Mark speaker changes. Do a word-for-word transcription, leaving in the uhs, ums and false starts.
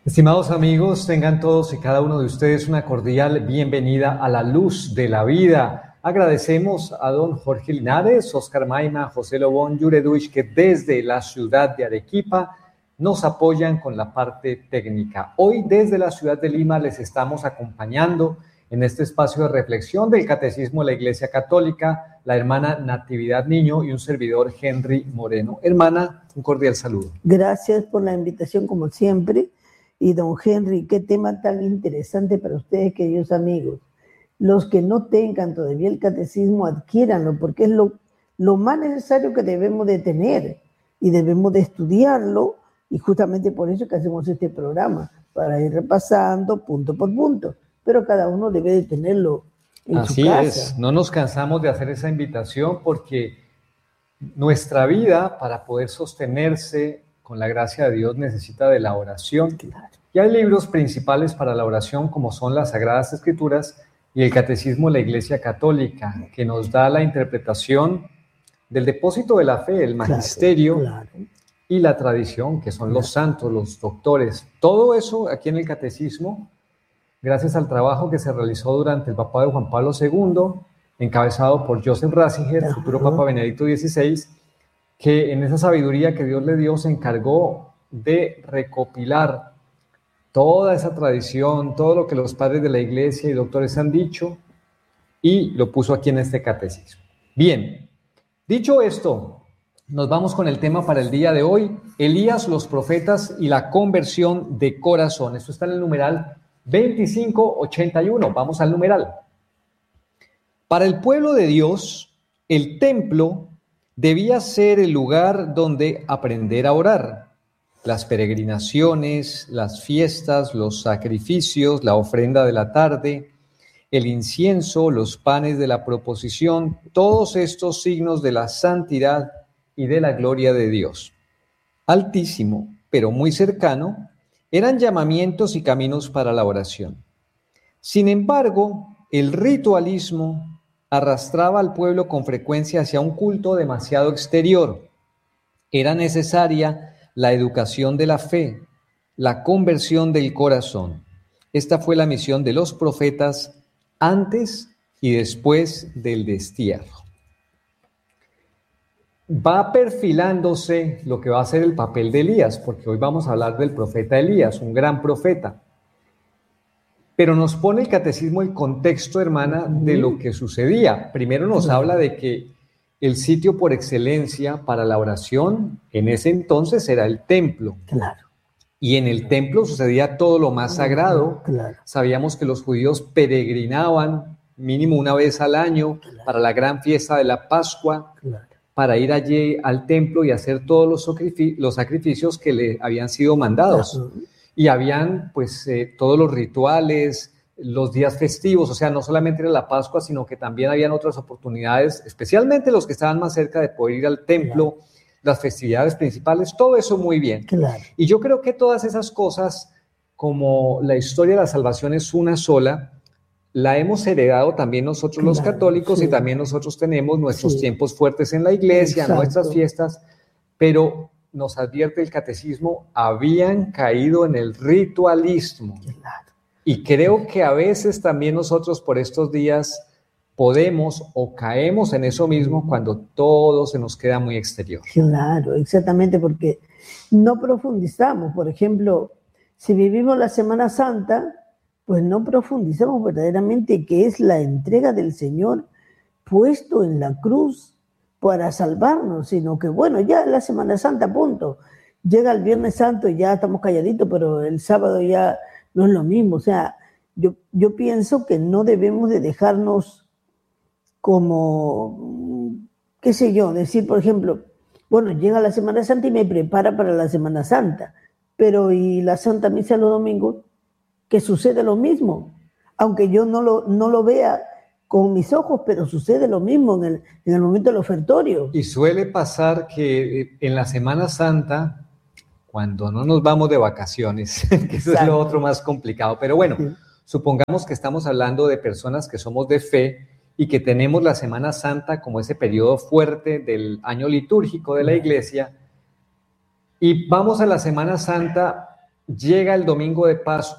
Speaker 1: Estimados amigos, tengan todos y cada uno de ustedes una cordial bienvenida a la luz de la vida. Agradecemos a don Jorge Linares, Oscar Maima, José Lobón, Yureduich, que desde la ciudad de Arequipa nos apoyan con la parte técnica. Hoy desde la ciudad de Lima les estamos acompañando en este espacio de reflexión del Catecismo de la Iglesia Católica, la hermana Natividad Niño y un servidor Henry Moreno. Hermana, un cordial saludo.
Speaker 2: Gracias por la invitación como siempre. Y don Henry, qué tema tan interesante para ustedes, queridos amigos. Los que no tengan todavía el catecismo, adquiéranlo, porque es lo, lo más necesario que debemos de tener y debemos de estudiarlo, y justamente por eso que hacemos este programa, para ir repasando punto por punto, pero cada uno debe de tenerlo en
Speaker 1: Así
Speaker 2: su casa.
Speaker 1: es, no nos cansamos de hacer esa invitación porque nuestra vida, para poder sostenerse con la gracia de Dios, necesita de la oración.
Speaker 2: Claro.
Speaker 1: Y hay libros principales para la oración, como son las Sagradas Escrituras y el Catecismo de la Iglesia Católica, que nos da la interpretación del depósito de la fe, el magisterio,
Speaker 2: claro, claro.
Speaker 1: y la tradición, que son claro. los santos, los doctores. Todo eso aquí en el Catecismo, gracias al trabajo que se realizó durante el papado de Juan Pablo segundo, encabezado por Joseph Ratzinger, Ajá. futuro Papa Benedicto dieciséis, que en esa sabiduría que Dios le dio se encargó de recopilar toda esa tradición, todo lo que los padres de la iglesia y doctores han dicho, y lo puso aquí en este catecismo. Bien, dicho esto, nos vamos con el tema para el día de hoy: Elías, los profetas y la conversión de corazón. Esto está en el numeral veinticinco ochenta y uno. Vamos al numeral. Para el pueblo de Dios, el templo debía ser el lugar donde aprender a orar. Las peregrinaciones, las fiestas, los sacrificios, la ofrenda de la tarde, el incienso, los panes de la proposición, todos estos signos de la santidad y de la gloria de Dios. Altísimo, pero muy cercano, eran llamamientos y caminos para la oración. Sin embargo, el ritualismo arrastraba al pueblo con frecuencia hacia un culto demasiado exterior. Era necesaria la educación de la fe, la conversión del corazón. Esta fue la misión de los profetas antes y después del destierro. Va perfilándose lo que va a ser el papel de Elías, porque hoy vamos a hablar del profeta Elías, un gran profeta. Pero nos pone el catecismo el contexto, hermana, de lo que sucedía. Primero nos habla de que el sitio por excelencia para la oración en ese entonces era el templo.
Speaker 2: Claro.
Speaker 1: Y en el templo sucedía todo lo más sagrado.
Speaker 2: Claro.
Speaker 1: Sabíamos que los judíos peregrinaban mínimo una vez al año claro. para la gran fiesta de la Pascua, claro. para ir allí al templo y hacer todos los, sacrific- los sacrificios que le habían sido mandados. Claro. Y habían pues eh, todos los rituales, los días festivos, o sea, no solamente era la Pascua, sino que también habían otras oportunidades, especialmente los que estaban más cerca de poder ir al templo, claro. las festividades principales, todo eso muy bien.
Speaker 2: Claro.
Speaker 1: Y yo creo que todas esas cosas, como la historia de la salvación es una sola, la hemos heredado también nosotros claro, los católicos sí. y también nosotros tenemos nuestros sí. tiempos fuertes en la iglesia, Exacto. nuestras fiestas, pero nos advierte el catecismo, habían caído en el ritualismo.
Speaker 2: Claro.
Speaker 1: Y creo que a veces también nosotros por estos días podemos o caemos en eso mismo cuando todo se nos queda muy exterior.
Speaker 2: Claro, exactamente, porque no profundizamos. Por ejemplo, si vivimos la Semana Santa, pues no profundizamos verdaderamente qué es la entrega del Señor puesto en la cruz para salvarnos, sino que bueno, ya es la Semana Santa, punto. Llega el Viernes Santo y ya estamos calladitos, pero el sábado ya no es lo mismo. O sea, yo, yo pienso que no debemos de dejarnos como, qué sé yo, decir, por ejemplo, bueno, llega la Semana Santa y me prepara para la Semana Santa, pero ¿y la Santa Misa los domingos? Que sucede lo mismo, aunque yo no lo, no lo vea con mis ojos, pero sucede lo mismo en el, en el momento del ofertorio.
Speaker 1: Y suele pasar que en la Semana Santa, cuando no nos vamos de vacaciones, que eso es lo otro más complicado, pero bueno, sí. supongamos que estamos hablando de personas que somos de fe y que tenemos la Semana Santa como ese periodo fuerte del año litúrgico de la iglesia, y vamos a la Semana Santa llega el domingo de Pascua.